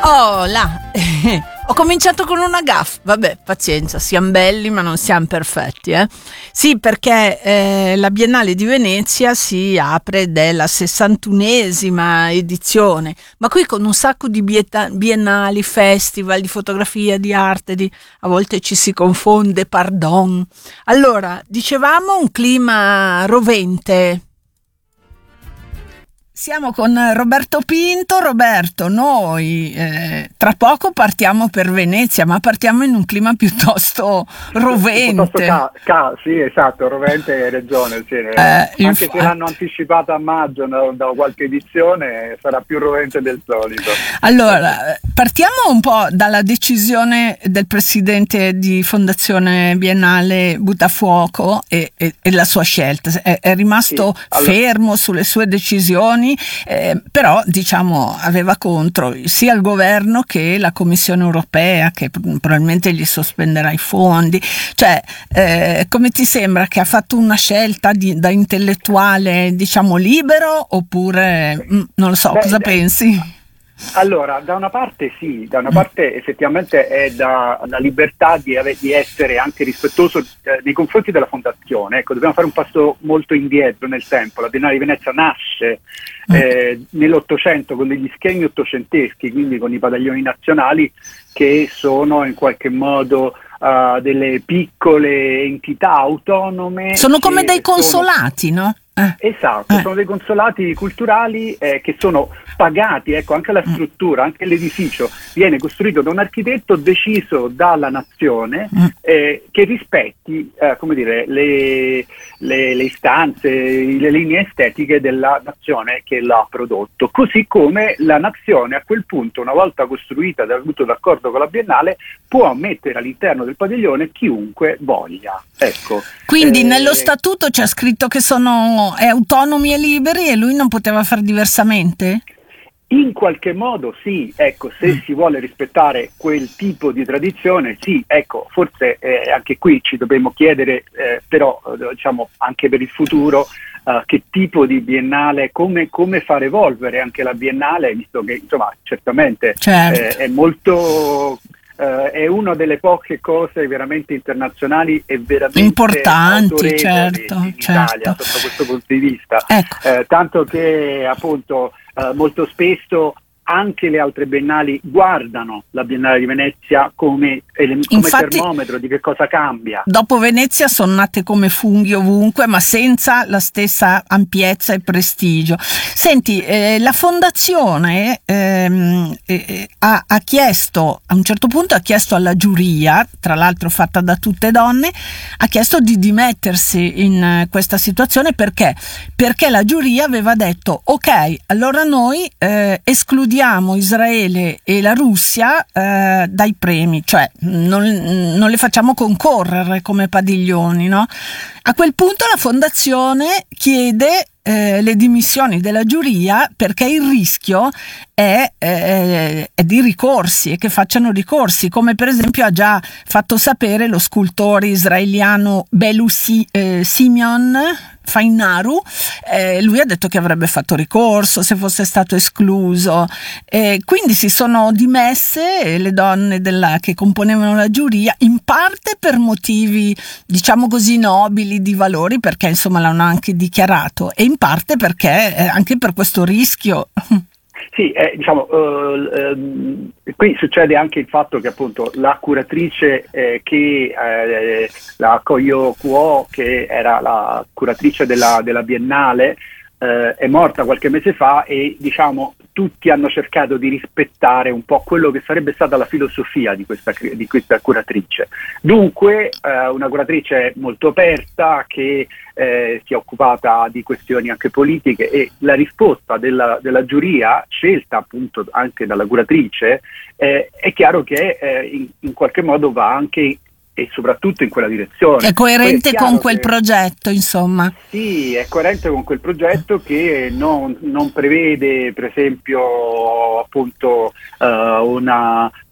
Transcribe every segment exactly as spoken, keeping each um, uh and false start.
Oh, là, ho cominciato con una gaffe. Vabbè, pazienza, siamo belli ma non siamo perfetti, eh? Sì, perché eh, la Biennale di Venezia si apre della sessantunesima edizione, ma qui con un sacco di bieta- biennali, festival di fotografia, di arte, di... a volte ci si confonde, pardon. Allora, dicevamo un clima rovente. Siamo con Roberto Pinto. Roberto, noi eh, tra poco partiamo per Venezia, ma partiamo in un clima piuttosto rovente. Ca- ca- sì, esatto, rovente, hai ragione. Sì. Eh, Anche infatti, se l'hanno anticipata a maggio da, da qualche edizione, sarà più rovente del solito. Allora, partiamo un po' dalla decisione del presidente di Fondazione Biennale Buttafuoco e, e, e la sua scelta. È, è rimasto sì, allora... fermo sulle sue decisioni. Eh, però diciamo aveva contro sia il governo che la Commissione europea, che probabilmente gli sospenderà i fondi. Cioè eh, come ti sembra che ha fatto una scelta di, da intellettuale, diciamo, libero, oppure mh, non lo so, beh, cosa beh. pensi? Allora, da una parte sì, da una parte effettivamente è da, la libertà di, ave, di essere anche rispettoso eh, nei confronti della fondazione. Ecco, dobbiamo fare un passo molto indietro nel tempo. La Biennale di Venezia nasce eh, nell'Ottocento con degli schemi ottocenteschi, quindi con i padiglioni nazionali che sono in qualche modo uh, delle piccole entità autonome. Sono come dei consolati, sono... no? Eh. Esatto, eh. sono dei consolati culturali eh, che sono pagati, ecco, anche la struttura, anche l'edificio viene costruito da un architetto deciso dalla nazione eh, che rispetti eh, come dire, le, le, le istanze, le linee estetiche della nazione che l'ha prodotto, così come la nazione a quel punto, una volta costruita ed avuto d'accordo con la Biennale, può mettere all'interno del padiglione chiunque voglia. Ecco. Quindi eh, nello statuto c'è scritto che sono è autonomi e liberi e lui non poteva fare diversamente? In qualche modo sì, ecco, se mm. si vuole rispettare quel tipo di tradizione, sì, ecco, forse eh, anche qui ci dobbiamo chiedere, eh, però eh, diciamo anche per il futuro, eh, che tipo di biennale, come, come far evolvere anche la Biennale, visto che insomma certamente certo. eh, è molto... Uh, è una delle poche cose veramente internazionali e veramente importanti, certo, in certo. Italia sotto questo punto di vista. Ecco. Uh, tanto che appunto uh, molto spesso anche le altre biennali guardano la Biennale di Venezia come, come Infatti, termometro di che cosa cambia. Dopo Venezia sono nate come funghi ovunque, ma senza la stessa ampiezza e prestigio. Senti, eh, la fondazione ehm, eh, ha, ha chiesto, a un certo punto ha chiesto alla giuria, tra l'altro fatta da tutte donne, ha chiesto di dimettersi in questa situazione. Perché? Perché la giuria aveva detto ok, allora noi eh, escludiamo Israele e la Russia eh, dai premi, cioè non, non le facciamo concorrere come padiglioni, no? A quel punto la fondazione chiede eh, le dimissioni della giuria, perché il rischio è, eh, è di ricorsi, e che facciano ricorsi, come per esempio ha già fatto sapere lo scultore israeliano Belu si, eh, Simeon Fainaru. Eh, lui ha detto che avrebbe fatto ricorso se fosse stato escluso, eh, quindi si sono dimesse le donne della, che componevano la giuria, in parte per motivi diciamo così nobili, di valori, perché insomma l'hanno anche dichiarato, e in parte perché eh, anche per questo rischio. Sì, eh, diciamo, uh, um, qui succede anche il fatto che appunto la curatrice eh, che eh, la Koyo Kuo, che era la curatrice della, della Biennale, eh, è morta qualche mese fa, e diciamo tutti hanno cercato di rispettare un po' quello che sarebbe stata la filosofia di questa, di questa curatrice. Dunque eh, una curatrice molto aperta, che eh, si è occupata di questioni anche politiche, e la risposta della, della giuria, scelta appunto anche dalla curatrice, eh, è chiaro che eh, in, in qualche modo va anche e soprattutto in quella direzione. È coerente è con quel che, progetto, insomma. Sì, è coerente con quel progetto che non, non prevede, per esempio, appunto uh, una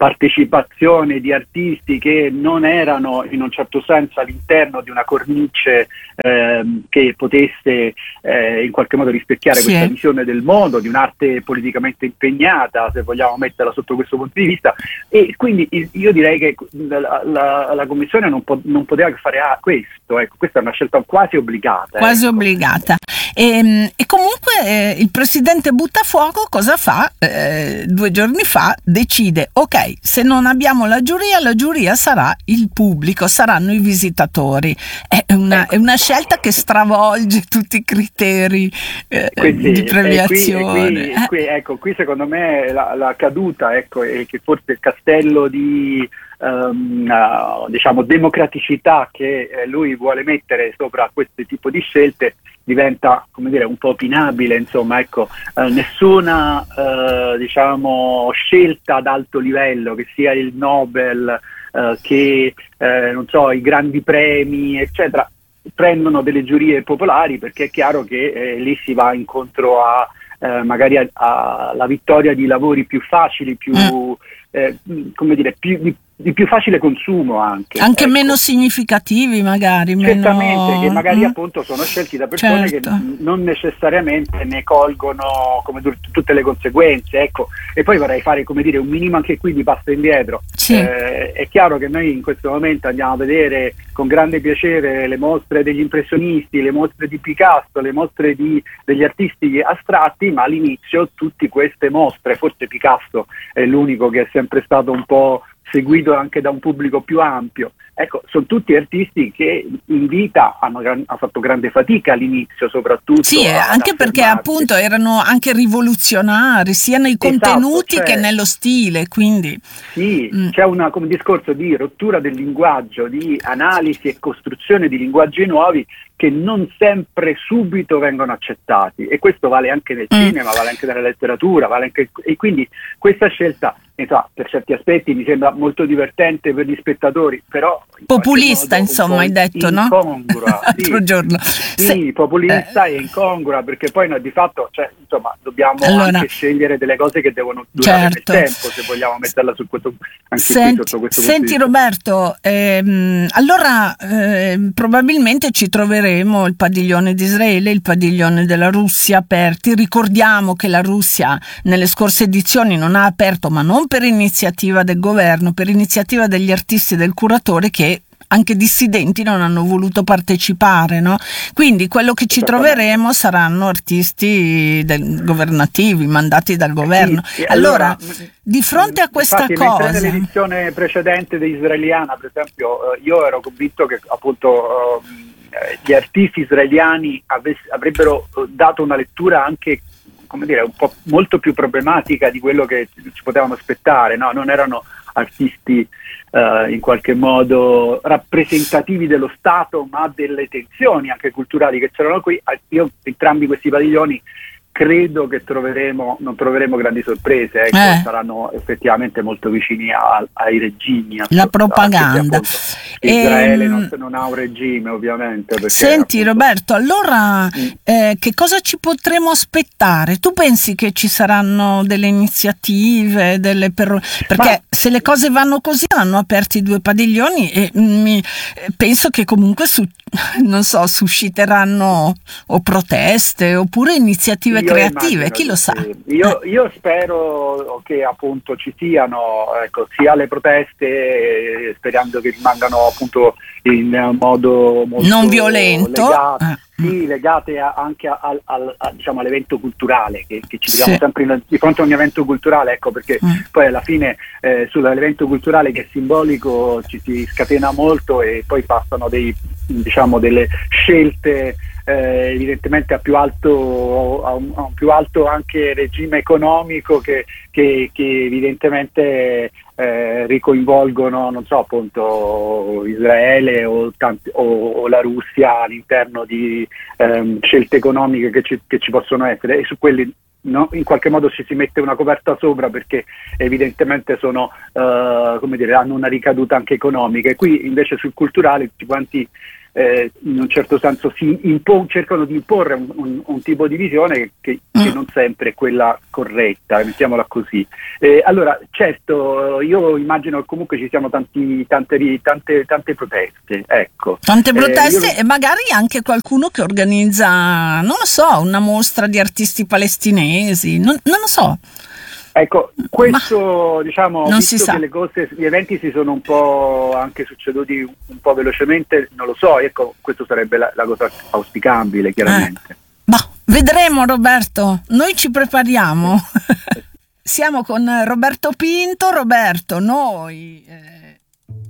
partecipazione di artisti che non erano in un certo senso all'interno di una cornice ehm, che potesse eh, in qualche modo rispecchiare sì. questa visione del mondo, di un'arte politicamente impegnata, se vogliamo metterla sotto questo punto di vista. E quindi io direi che la, la, la Commissione non, po- non poteva che fare ah, questo, ecco, questa è una scelta quasi obbligata. Quasi ecco. obbligata. E, e comunque eh, il presidente Buttafuoco cosa fa? Eh, due giorni fa decide, ok, se non abbiamo la giuria, la giuria sarà il pubblico, saranno i visitatori. È una, è una scelta che stravolge tutti i criteri eh, Quindi, di premiazione. Qui, qui, qui, ecco, qui secondo me la, la caduta, ecco, è che forse il castello di um, uh, diciamo democraticità che eh, lui vuole mettere sopra questo tipo di scelte diventa, come dire, un po' opinabile, insomma, ecco, eh, nessuna eh, diciamo scelta ad alto livello, che sia il Nobel, eh, che eh, non so, i grandi premi, eccetera, prendono delle giurie popolari, perché è chiaro che eh, lì si va incontro a eh, magari alla vittoria di lavori più facili, più mm. eh, come dire, più di, di più facile consumo anche. Anche ecco. Meno significativi magari. Certamente, meno... che magari mm. appunto sono scelti da persone certo. che non necessariamente ne colgono come t- tutte le conseguenze, ecco. E poi vorrei fare, come dire, un minimo anche qui di passo indietro. Sì. Eh, è chiaro che noi in questo momento andiamo a vedere con grande piacere le mostre degli impressionisti, le mostre di Picasso, le mostre di, degli artisti astratti, ma all'inizio tutte queste mostre, forse Picasso è l'unico che è sempre stato un po' seguito anche da un pubblico più ampio. Ecco, sono tutti artisti che in vita hanno, hanno fatto grande fatica all'inizio, soprattutto. Sì, anche perché appunto erano anche rivoluzionari, sia nei contenuti esatto, cioè, che nello stile, quindi... Sì, mm. c'è una, come discorso di rottura del linguaggio, di analisi e costruzione di linguaggi nuovi che non sempre subito vengono accettati, e questo vale anche nel mm. cinema, vale anche nella letteratura, vale anche, e quindi questa scelta, insomma, per certi aspetti mi sembra molto divertente per gli spettatori, però populista, insomma, hai detto, no? Incongrua, l'altro sì. giorno. Sì, Se... populista eh. e incongrua, perché poi noi di fatto, cioè, insomma, dobbiamo allora, anche scegliere delle cose che devono durare certo. nel tempo, se vogliamo metterla su questo, anche senti, qui sotto questo senti punto di vista. Roberto, ehm, allora eh, probabilmente ci troveremo il padiglione di Israele, il padiglione della Russia aperti. Ricordiamo che la Russia nelle scorse edizioni non ha aperto, ma non per iniziativa del governo, per iniziativa degli artisti e del curatore, che anche dissidenti non hanno voluto partecipare, no? Quindi quello che ci troveremo saranno artisti del, governativi, mandati dal governo. Sì, allora, allora, di fronte a questa infatti, cosa... mentre nell'edizione precedente israeliana, per esempio, io ero convinto che appunto gli artisti israeliani avess- avrebbero dato una lettura anche, come dire, un po' molto più problematica di quello che ci potevamo aspettare, no? Non erano artisti uh, in qualche modo rappresentativi dello Stato, ma delle tensioni anche culturali che c'erano qui. Io entrambi questi padiglioni credo che troveremo, non troveremo grandi sorprese, ecco, eh. saranno effettivamente molto vicini a, ai regimi. La propaganda. Israele ehm, non, non ha un regime, ovviamente. Perché, senti appunto, Roberto, allora mm. eh, che cosa ci potremo aspettare? Tu pensi che ci saranno delle iniziative, delle per... perché Ma... se le cose vanno così, hanno aperti due padiglioni e mi, penso che comunque su, non so, susciteranno o proteste oppure iniziative io creative, chi lo sa? Sì. Io, io spero che appunto ci siano, ecco, sia le proteste, sperando che rimangano appunto in modo molto non violento, legate, eh. sì, legate a, anche al, al, a, diciamo, all'evento culturale, che, che ci troviamo sì. sempre in, di fronte a un evento culturale, ecco, perché mm. poi alla fine eh, sull'evento culturale, che è simbolico, ci si scatena molto e poi passano dei, diciamo, delle scelte Eh, evidentemente a più alto a un, a un più alto anche regime economico che, che, che evidentemente eh, ricoinvolgono, non so, appunto Israele o, tanti, o, o la Russia all'interno di ehm, scelte economiche che ci, che ci possono essere, e su quelli, no, in qualche modo ci si mette una coperta sopra, perché evidentemente sono uh, come dire, hanno una ricaduta anche economica. E qui invece sul culturale tutti quanti eh, in un certo senso si impo- cercano di imporre un, un, un tipo di visione che, che Mm. non sempre è quella corretta, mettiamola così. Eh, allora, certo, io immagino che comunque ci siano tanti, tante, ri- tante, tante proteste, ecco. Tante Eh, proteste io- e magari anche qualcuno che organizza, non lo so, una mostra di artisti palestinesi, non, non lo so. Ecco, Ma questo, diciamo, non si visto sa. che le cose, gli eventi si sono un po' anche succeduti un, un po' velocemente, non lo so, ecco, questo sarebbe la, la cosa auspicabile, Eh. chiaramente. Ma vedremo, Roberto, noi ci prepariamo. Siamo con Roberto Pinto. Roberto, noi... eh,